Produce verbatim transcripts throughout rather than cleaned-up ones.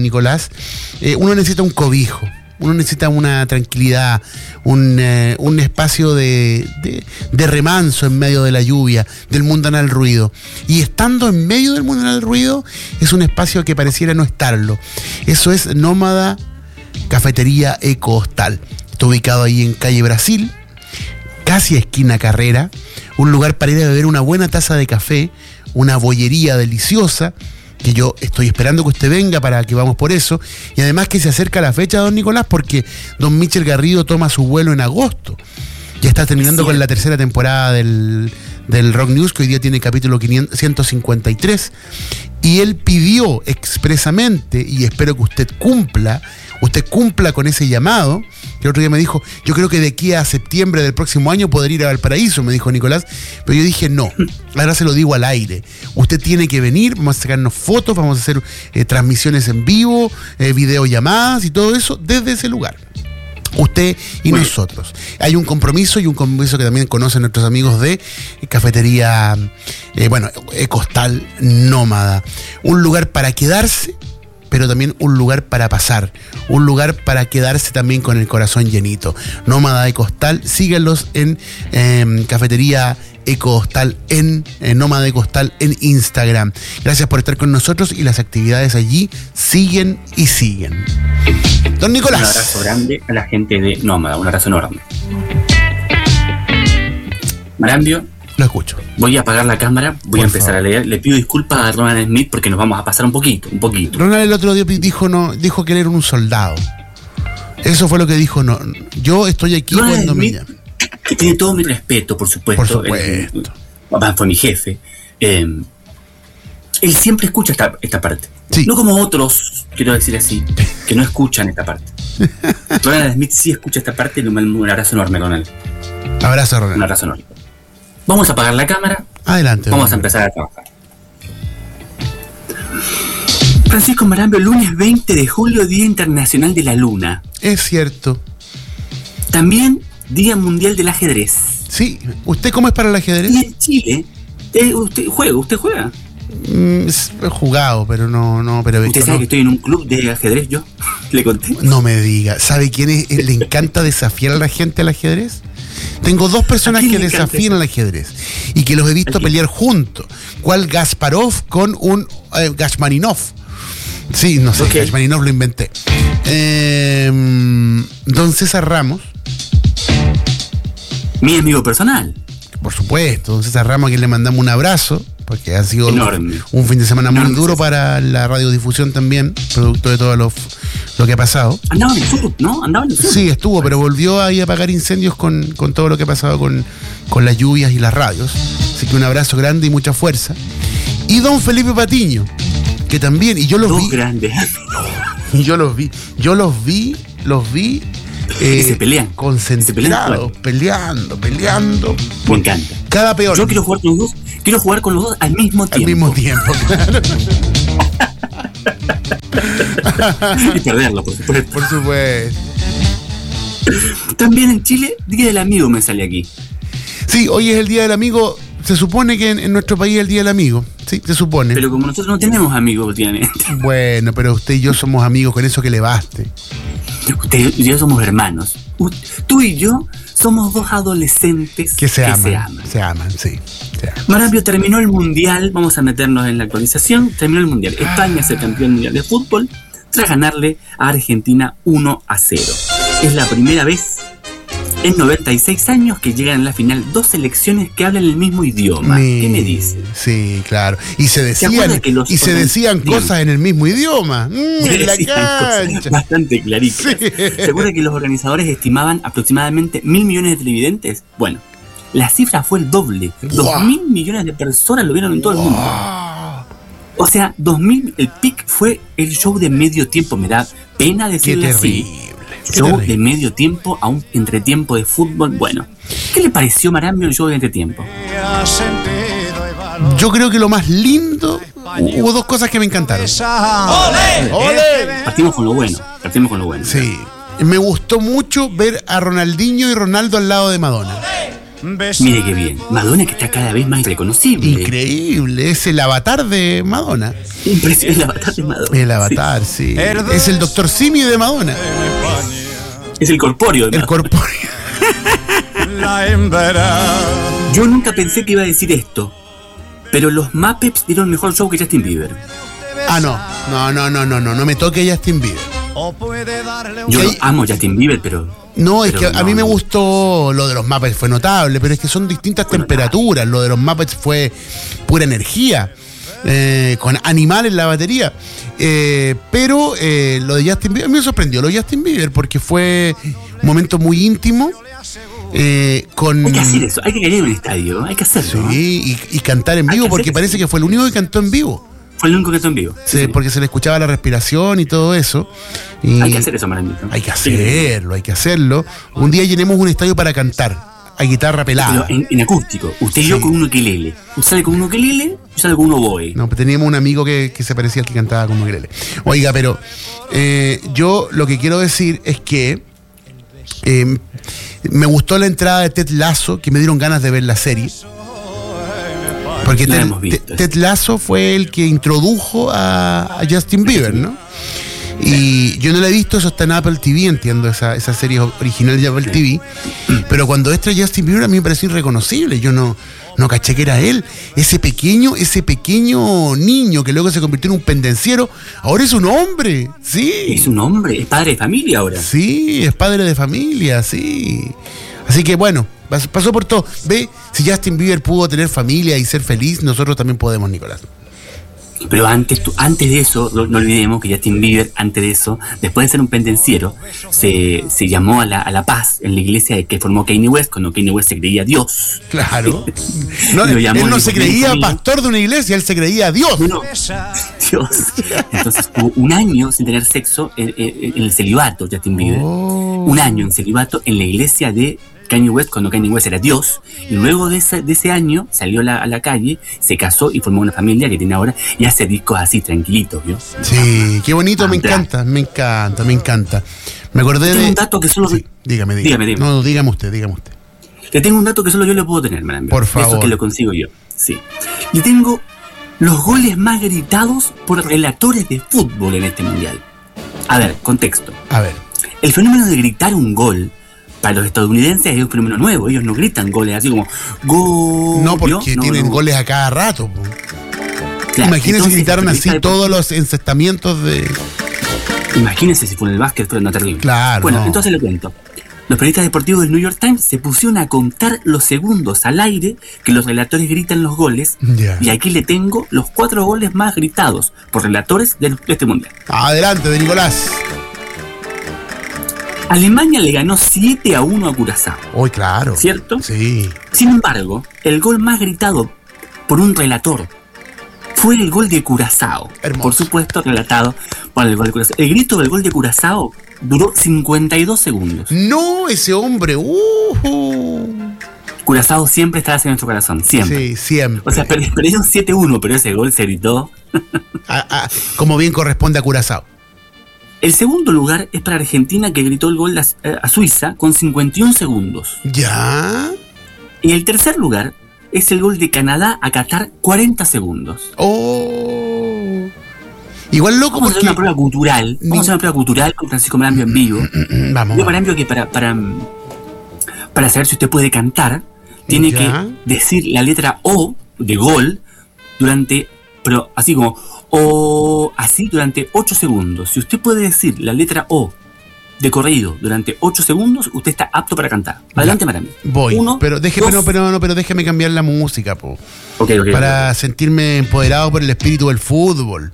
Nicolás, eh, uno necesita un cobijo. Uno necesita una tranquilidad, un, eh, un espacio de, de, de remanso en medio de la lluvia, del mundanal ruido. Y estando en medio del mundanal ruido, es un espacio que pareciera no estarlo. Eso es Nómada Cafetería Eco Hostal. Está ubicado ahí en calle Brasil, casi esquina Carrera. Un lugar para ir a beber una buena taza de café, una bollería deliciosa, que yo estoy esperando que usted venga para que vamos por eso, y además que se acerca la fecha, don Nicolás, porque don Michel Garrido toma su vuelo en agosto. Ya está terminando con la tercera temporada del, del Rock News, que hoy día tiene capítulo ciento cincuenta y tres, y él pidió expresamente, y espero que usted cumpla, usted cumpla con ese llamado, que el otro día me dijo, yo creo que de aquí a septiembre del próximo año podría ir a Valparaíso, me dijo Nicolás, pero yo dije no, ahora se lo digo al aire, usted tiene que venir, vamos a sacarnos fotos, vamos a hacer eh, transmisiones en vivo, eh, videollamadas y todo eso desde ese lugar. Usted y bueno, nosotros. Hay un compromiso y un compromiso que también conocen nuestros amigos de Cafetería, eh, bueno, Eco Hostal Nómada. Un lugar para quedarse, pero también un lugar para pasar, un lugar para quedarse también con el corazón llenito. Nómada Eco Hostal, síganlos en eh, Cafetería Eco Hostal en eh, Nómada Eco Hostal en Instagram. Gracias por estar con nosotros y las actividades allí siguen y siguen. Don Nicolás. Un abrazo grande a la gente de Nómada, un abrazo enorme. Marambio. Lo escucho. Voy a apagar la cámara, voy por a empezar favor. a leer. Le pido disculpas a Ronald Smith porque nos vamos a pasar un poquito, un poquito. Ronald el otro día dijo no, dijo que él era un soldado. Eso fue lo que dijo. No, yo estoy aquí Ronald cuando Smith, me llaman. Que tiene todo mi respeto, por supuesto. Por supuesto. Él, papá fue mi jefe. Eh, él siempre escucha esta, esta parte. Sí. No como otros, quiero decir así, que no escuchan esta parte. Ronald Smith sí escucha esta parte y un abrazo enorme, Ronald. Abrazo, Ronald. Un abrazo enorme. Vamos a apagar la cámara. Adelante. Vamos a empezar a trabajar. Francisco Marambio, lunes veinte de julio, Día Internacional de la Luna. Es cierto. También Día Mundial del Ajedrez. Sí. ¿Usted cómo es para el ajedrez? Y en Chile, eh, usted juega, usted juega. Mm, he jugado, pero no, no, pero ¿Usted sabe no. que estoy en un club de ajedrez yo? ¿Le conté? No me diga. ¿Sabe quién es, le encanta desafiar a la gente al ajedrez? Tengo dos personas que desafían al ajedrez y que los he visto pelear juntos. ¿Cuál? Gasparov con un eh, Gashmaninov. Sí, no sé, okay. Gashmaninov lo inventé. Eh, don César Ramos. Mi amigo personal. Por supuesto, don César Ramos, a quien le mandamos un abrazo, porque ha sido un, un fin de semana enorme, muy duro César. Para la radiodifusión también, producto de todo lo, lo que ha pasado. Andaba en el sur, ¿no? Andaba en el sur. Sí, estuvo, pero volvió ahí a apagar incendios con, con todo lo que ha pasado con, con las lluvias y las radios. Así que un abrazo grande y mucha fuerza. Y don Felipe Patiño, que también, y yo los Dos vi. grandes. Y yo los vi, yo los vi, los vi. Eh, y se pelean. Concentrados, se pelean, peleando, peleando. Me encanta. Cada peor. Yo quiero jugar con los dos, quiero jugar con los dos al mismo tiempo. Al mismo tiempo, claro. Y perderlo, por supuesto. Por supuesto. También en Chile, Día del Amigo me sale aquí. Sí, hoy es el Día del Amigo. Se supone que en, en nuestro país es el Día del Amigo. Sí, se supone. Pero como nosotros no tenemos amigos últimamente. Bueno, pero usted y yo somos amigos, con eso que le baste. Usted y yo somos hermanos. Tú y yo somos dos adolescentes que se, que aman, se aman. Se aman, sí. Se aman. Marambio, terminó el Mundial. Vamos a meternos en la actualización. Terminó el Mundial. España es el campeón mundial de fútbol tras ganarle a Argentina uno a cero. Es la primera vez en noventa y seis años que llegan a la final dos selecciones que hablan el mismo idioma. Mi, ¿Qué me dice? Sí, claro. Y se decían, y se decían cosas en el mismo idioma. Mm, en la cancha. Bastante clarito. Sí. ¿Se acuerda que los organizadores estimaban aproximadamente mil millones de televidentes? Bueno, la cifra fue el doble. Wow. Dos mil millones de personas lo vieron en todo wow. el mundo. O sea, dos mil, el pic fue el show de medio tiempo. Me da pena decirle así. Show de medio tiempo a un entretiempo de fútbol. Bueno, ¿qué le pareció, Marambio, el show de entretiempo? Yo creo que lo más lindo, hubo dos cosas que me encantaron. ¡Ole! ¡Ole! Partimos con lo bueno, partimos con lo bueno. Sí, me gustó mucho ver a Ronaldinho y Ronaldo al lado de Madonna. Mire qué bien. Madonna, que está cada vez más irreconocible. Increíble, es el avatar de Madonna. Impresionante, el avatar de Madonna. El avatar, sí. sí. Es el doctor Simi de Madonna. Es el corpóreo de El corpóreo. Yo nunca pensé que iba a decir esto, pero los Muppets dieron mejor show que Justin Bieber. Ah, no. No, no, no, no, no. No me toque Justin Bieber. Yo sí. amo a Justin Bieber, pero... No, es pero que no, a mí me no. gustó lo de los Muppets, fue notable, pero es que son distintas fue temperaturas. Notable. Lo de los Muppets fue pura energía, eh, con animales en la batería. Eh, pero eh, lo de Justin Bieber, a mí me sorprendió lo de Justin Bieber, porque fue un momento muy íntimo. Eh, con... Hay que hacer eso, hay que caer en un estadio, hay que hacerlo. Sí, y, y cantar en vivo, porque parece que fue el único que cantó en vivo. Fue el único que cantó en vivo. Sí, sí, porque se le escuchaba la respiración y todo eso. Y hay que hacer eso, Marandito. Hay que hacerlo, hay que hacerlo. Un día llenemos un estadio para cantar, a guitarra pelada. En, en acústico. Usted sí. y yo con un ukelele. Usted sale con un ukelele, yo sale con un oboe. No, pues teníamos un amigo que, que se parecía al que cantaba con ukelele. Oiga, pero eh, yo lo que quiero decir es que eh, me gustó la entrada de Ted Lasso, que me dieron ganas de ver la serie. Porque Ted, visto, Ted Lasso fue el que introdujo a, a Justin Bieber, ¿no? Y yo no la he visto, eso está en Apple T V, entiendo, esa, esa serie original de Apple T V. Pero cuando entra Justin Bieber a mí me pareció irreconocible. Yo no, no caché que era él. Ese pequeño, ese pequeño niño que luego se convirtió en un pendenciero, ahora es un hombre, sí. Es un hombre, es padre de familia ahora. Sí, es padre de familia, sí. Así que bueno, pasó por todo. Ve, si Justin Bieber pudo tener familia y ser feliz, nosotros también podemos, Nicolás. Pero antes, antes de eso, no, no olvidemos que Justin Bieber, antes de eso, después de ser un pendenciero, se, se llamó a la, a la paz en la iglesia que formó Kanye West, cuando Kanye West se creía Dios. Claro. No, él no se creía pastor de una iglesia, él se creía Dios. No, Dios. Entonces tuvo un año sin tener sexo en, en, en el celibato, Justin Bieber. Oh. Un año en celibato en la iglesia de Kanye West, cuando Kanye West era Dios, y luego de ese, de ese año salió la, a la calle, se casó y formó una familia que tiene ahora y hace discos así tranquilitos, ¿vio? Sí, qué bonito, ah, me claro. encanta, me encanta, me encanta. Me acordé tengo de... un dato que solo... Sí, dígame, dígame. dígame, dígame. No, dígame usted, dígame usted. Le tengo un dato que solo yo le puedo tener, Marambio. Por favor. Eso que lo consigo yo, sí. Y tengo los goles más gritados por relatores de fútbol en este mundial. A ver, contexto. A ver. El fenómeno de gritar un gol para los estadounidenses es un fenómeno nuevo. Ellos no gritan goles así como gol. No, porque no, tienen no. goles a cada rato. Claro, imagínense si gritaron así de... todos los encestamientos de... Imagínense si fue en el básquet, fue no terrible. Claro. Bueno, no. entonces le cuento. Los periodistas deportivos del New York Times se pusieron a contar los segundos al aire que los relatores gritan los goles. Yeah. Y aquí le tengo los cuatro goles más gritados por relatores de este mundial. Adelante, de Nicolás. Alemania le ganó siete a uno a Curazao. Uy, claro. ¿Cierto? Sí. Sin embargo, el gol más gritado por un relator fue el gol de Curazao. Hermoso. Por supuesto, relatado por el gol de Curazao. El grito del gol de Curazao duró cincuenta y dos segundos. No, ese hombre. Uh-huh. Curazao siempre está en nuestro corazón, siempre. Sí, siempre. O sea, perdieron siete a uno, pero ese gol se gritó. ah, ah, como bien corresponde a Curazao. El segundo lugar es para Argentina, que gritó el gol a, a Suiza con cincuenta y un segundos. ¿Ya? Y el tercer lugar es el gol de Canadá a Qatar, cuarenta segundos. ¡Oh! Igual loco. Vamos a hacer una prueba cultural. Vamos a hacer una prueba cultural con Francisco Marambio en vivo. Vamos. Yo, Marambio, que para, para, para saber si usted puede cantar, tiene ¿Ya? que decir la letra O de gol durante, pero así como O, así durante ocho segundos. Si usted puede decir la letra O de corrido durante ocho segundos, usted está apto para cantar. Adelante, Marambio. Voy. Uno, pero déjeme, no, pero no, pero déjeme cambiar la música, po. Okay, okay, para okay. sentirme empoderado por el espíritu del fútbol.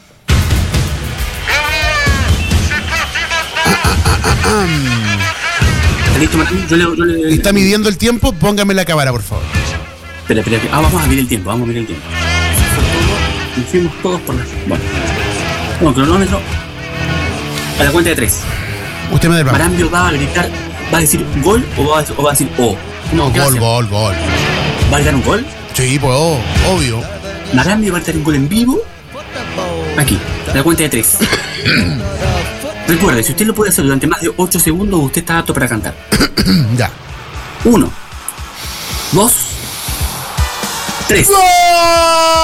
¿Está listo, Marambio? Yo le, yo le... ¿Está midiendo el tiempo? Póngame la cámara, por favor. Espera, espera. Ah, vamos a medir el tiempo, vamos a medir el tiempo. Nos fuimos todos por la... Bueno. Bueno, cronómetro. A la cuenta de tres. Usted me da. Marambio va a gritar, va a decir gol o va a, o va a decir O. No, gol, gol, gol. ¿Va a gritar un gol? Sí, pues oh, obvio. Marambio va a gritar un gol en vivo. Aquí, a la cuenta de tres. Recuerde, si usted lo puede hacer durante más de ocho segundos, usted está apto para cantar. Ya. Uno, dos, tres. ¡Gol!